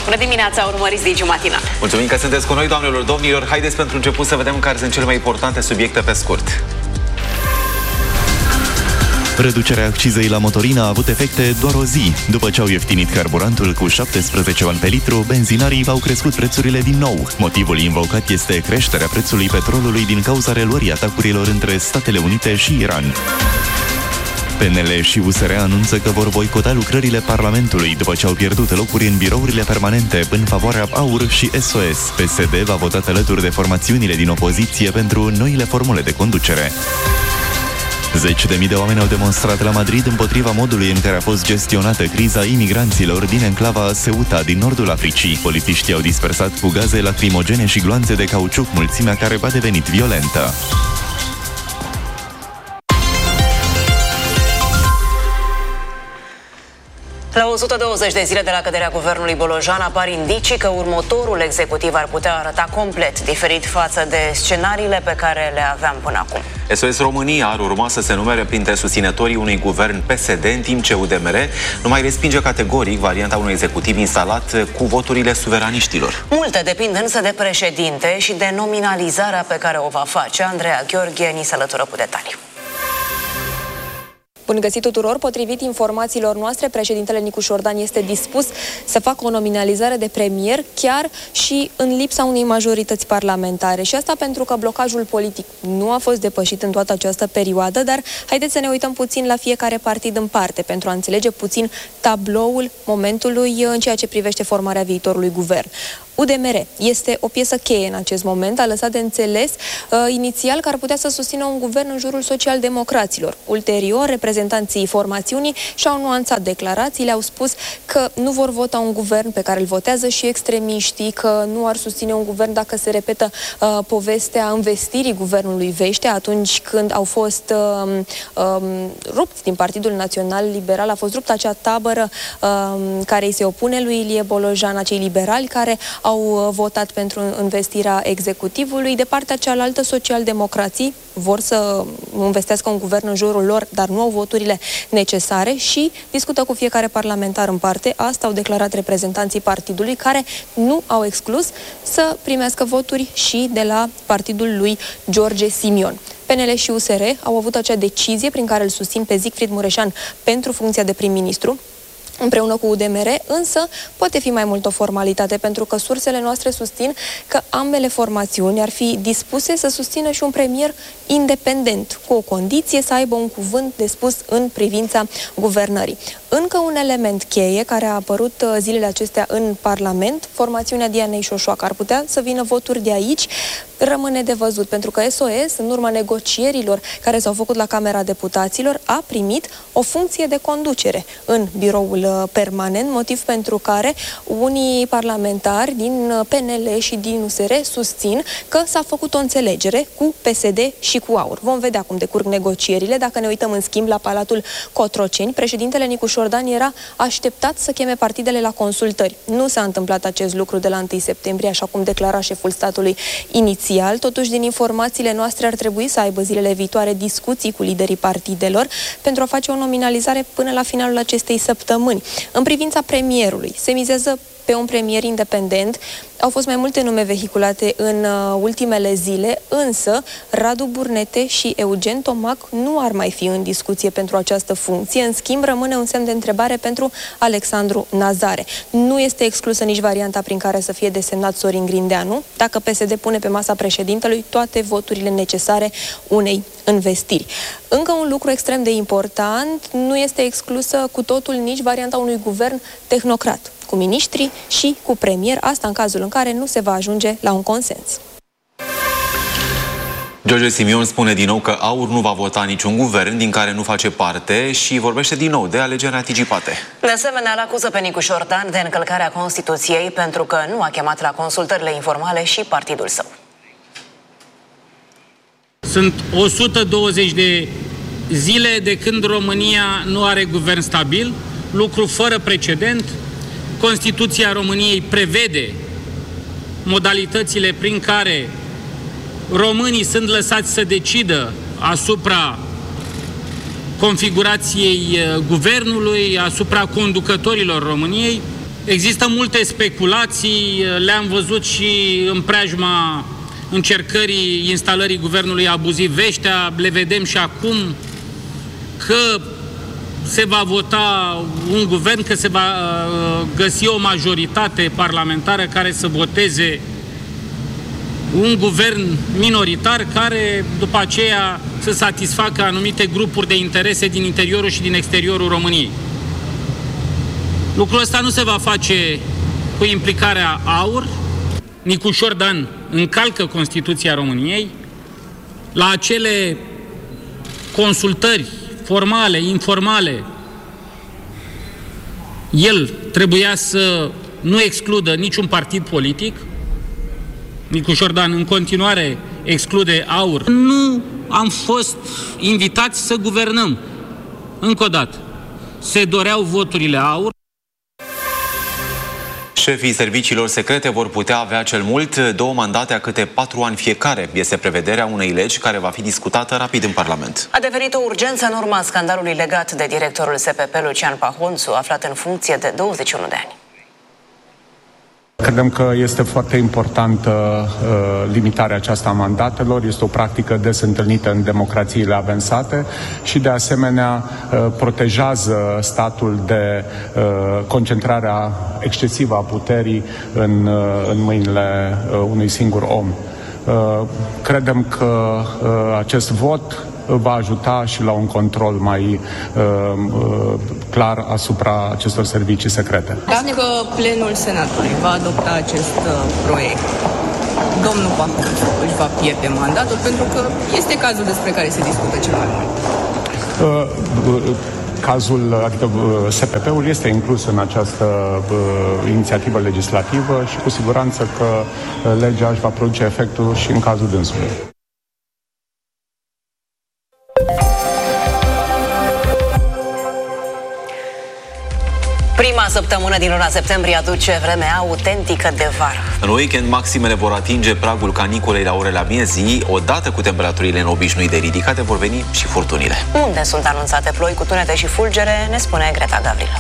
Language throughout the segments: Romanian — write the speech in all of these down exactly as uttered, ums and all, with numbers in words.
Bună dimineața, urmăriți Digi Matinal. Mulțumim că sunteți cu noi, doamnelor, domnilor. Haideți pentru început să vedem care sunt cele mai importante subiecte pe scurt. Reducerea accizei la motorină a avut efecte doar o zi. După ce au ieftinit carburantul cu șaptesprezece bani pe litru, benzinarii au crescut prețurile din nou. Motivul invocat este creșterea prețului petrolului din cauza reluării atacurilor între Statele Unite și Iran. P N L și U S R anunță că vor boicota lucrările Parlamentului după ce au pierdut locuri în birourile permanente în favoarea A U R și S O S. P S D va vota alături de formațiunile din opoziție pentru noile formule de conducere. Zeci de mii de oameni au demonstrat la Madrid împotriva modului în care a fost gestionată criza imigranților din enclava Ceuta din nordul Africii. Polițiștii au dispersat cu gaze lacrimogene și gloanțe de cauciuc, mulțimea care a devenit violentă. La o sută douăzeci de zile de la căderea guvernului Bolojan apar indicii că următorul executiv ar putea arăta complet diferit față de scenariile pe care le aveam până acum. S O S România ar urma să se numere printre susținătorii unui guvern P S D, în timp ce U D M R nu mai respinge categoric varianta unui executiv instalat cu voturile suveraniștilor. Multe depind însă de președinte și de nominalizarea pe care o va face. Andreea Gheorghe ni se alătură cu detalii. Bun găsit tuturor! Potrivit informațiilor noastre, președintele Nicu Șordan este dispus să facă o nominalizare de premier, chiar și în lipsa unei majorități parlamentare. Și asta pentru că blocajul politic nu a fost depășit în toată această perioadă, dar haideți să ne uităm puțin la fiecare partid în parte, pentru a înțelege puțin tabloul momentului în ceea ce privește formarea viitorului guvern. U D M R este o piesă cheie în acest moment, a lăsat de înțeles uh, inițial că ar putea să susțină un guvern în jurul social-democraților. Ulterior, reprezentanții formațiunii și-au nuanțat declarațiile, au spus că nu vor vota un guvern pe care îl votează și extremiștii, că nu ar susține un guvern dacă se repetă uh, povestea învestirii guvernului Vește, atunci când au fost uh, uh, rupți din Partidul Național Liberal, a fost ruptă acea tabără uh, care îi se opune lui Ilie Bolojan, acei liberali care au votat pentru învestirea executivului. De partea cealaltă, socialdemocrații vor să investească un guvern în jurul lor, dar nu au voturile necesare și discută cu fiecare parlamentar în parte. Asta au declarat reprezentanții partidului, care nu au exclus să primească voturi și de la partidul lui George Simion. P N L și U S R au avut acea decizie prin care îl susțin pe Siegfried Mureșan pentru funcția de prim-ministru, împreună cu U D M R, însă poate fi mai mult o formalitate, pentru că sursele noastre susțin că ambele formațiuni ar fi dispuse să susțină și un premier independent, cu o condiție să aibă un cuvânt de spus în privința guvernării. Încă un element cheie care a apărut zilele acestea în Parlament, formațiunea Dianei Șoșoacă ar putea să vină voturi de aici, rămâne de văzut, pentru că S O S, în urma negocierilor care s-au făcut la Camera Deputaților, a primit o funcție de conducere în biroul permanent, motiv pentru care unii parlamentari din P N L și din U S R susțin că s-a făcut o înțelegere cu P S D și cu A U R. Vom vedea cum decurg negocierile. Dacă ne uităm în schimb la Palatul Cotroceni, președintele Nicu Șordan era așteptat să cheme partidele la consultări. Nu s-a întâmplat acest lucru de la întâi septembrie, așa cum declara șeful statului inițial. Totuși, din informațiile noastre, ar trebui să aibă zilele viitoare discuții cu liderii partidelor pentru a face o nominalizare până la finalul acestei săptămâni. În privința premierului, se mizează pe un premier independent. Au fost mai multe nume vehiculate în uh, ultimele zile, însă Radu Burnete și Eugen Tomac nu ar mai fi în discuție pentru această funcție. În schimb, rămâne un semn de întrebare pentru Alexandru Nazare. Nu este exclusă nici varianta prin care să fie desemnat Sorin Grindeanu, dacă P S D pune pe masa președintelui toate voturile necesare unei învestiri. Încă un lucru extrem de important, nu este exclusă cu totul nici varianta unui guvern tehnocrat, cu miniștri și cu premier, asta în cazul în care nu se va ajunge la un consens. George Simion spune din nou că A U R nu va vota niciun guvern din care nu face parte și vorbește din nou de alegeri anticipate. De asemenea, îl acuză pe Nicu Șordan de încălcarea Constituției pentru că nu a chemat la consultările informale și partidul său. Sunt o sută douăzeci de zile de când România nu are guvern stabil, lucru fără precedent. Constituția României prevede modalitățile prin care românii sunt lăsați să decidă asupra configurației guvernului, asupra conducătorilor României. Există multe speculații, le-am văzut și în preajma încercării instalării guvernului abuziv Veștea, le vedem și acum că se va vota un guvern, că se va găsi o majoritate parlamentară care să voteze un guvern minoritar care după aceea să satisfacă anumite grupuri de interese din interiorul și din exteriorul României. Lucrul ăsta nu se va face cu implicarea AUR. Nicu Șordan încalcă Constituția României. La acele consultări formale, informale, el trebuia să nu excludă niciun partid politic. Nicu Șordan în continuare exclude AUR. Nu am fost invitați să guvernăm. Încă o dată. Se doreau voturile AUR. Șefii serviciilor secrete vor putea avea cel mult două mandate a câte patru ani fiecare. Este prevederea unei legi care va fi discutată rapid în Parlament. A devenit o urgență în urma scandalului legat de directorul S P P Lucian Pahonțu, aflat în funcție de douăzeci și unu de ani. Credem că este foarte importantă uh, limitarea aceasta a mandatelor, este o practică des întâlnită în democrațiile avansate și de asemenea uh, protejează statul de uh, concentrarea excesivă a puterii în, uh, în mâinile uh, unui singur om. Uh, credem că uh, acest vot va ajuta și la un control mai uh, uh, clar asupra acestor servicii secrete. Dacă plenul Senatului va adopta acest uh, proiect, domnul Pahonțu își va pierde mandatul, pentru că este cazul despre care se discută cel mai mult. Uh, uh, Cazul, adică S P P-ul este inclus în această uh, inițiativă legislativă și cu siguranță că uh, legea își va produce efectul și în cazul dânsului. Prima săptămână din luna septembrie aduce vreme autentică de vară. În weekend, maximele vor atinge pragul caniculei la orele amiezii. Odată cu temperaturile neobișnuite ridicate, vor veni și furtunile. Unde sunt anunțate ploi cu tunete și fulgere, ne spune Greta Gavrilă.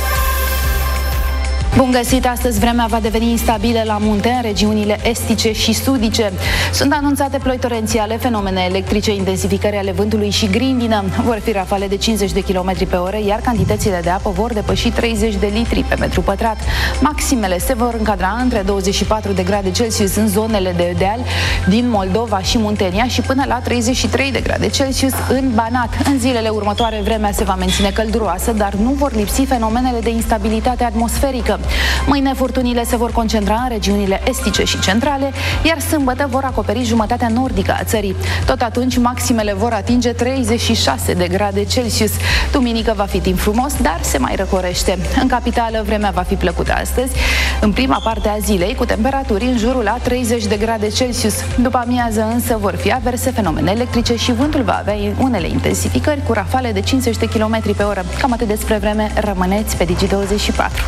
Bun găsit! Astăzi vremea va deveni instabilă la munte, în regiunile estice și sudice. Sunt anunțate ploi torențiale, fenomene electrice, intensificări ale vântului și grindină. Vor fi rafale de cincizeci de kilometri pe oră, iar cantitățile de apă vor depăși treizeci de litri pe metru pătrat. Maximele se vor încadra între douăzeci și patru de grade Celsius în zonele de deal din Moldova și Muntenia și până la treizeci și trei de grade Celsius în Banat. În zilele următoare vremea se va menține călduroasă, dar nu vor lipsi fenomenele de instabilitate atmosferică. Mâine furtunile se vor concentra în regiunile estice și centrale, iar sâmbătă vor acoperi jumătatea nordică a țării. Tot atunci maximele vor atinge treizeci și șase de grade Celsius. Duminică va fi timp frumos, dar se mai răcorește. În capitală vremea va fi plăcută astăzi, în prima parte a zilei, cu temperaturi în jurul la treizeci de grade Celsius. După amiază însă vor fi averse fenomene electrice și vântul va avea unele intensificări cu rafale de cincizeci de kilometri pe oră. Cam atât despre vreme, rămâneți pe Digi douăzeci și patru.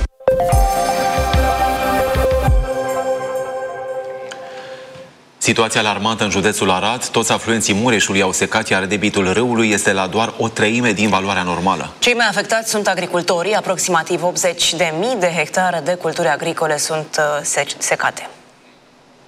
Situația alarmantă în județul Arad, toți afluenții Mureșului au secat, iar debitul râului este la doar o treime din valoarea normală. Cei mai afectați sunt agricultorii, aproximativ optzeci de mii de hectare de culturi agricole sunt uh, secate.